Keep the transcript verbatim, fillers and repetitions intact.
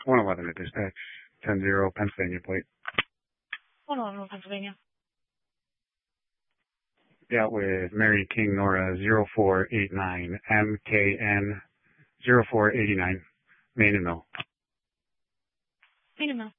one eleven at dispatch. ten zero, Pennsylvania plate. one eleven, Pennsylvania. Yeah, with Mary King Nora zero four eight nine, M K N zero four eight nine, Main and Mill. Main and Mill.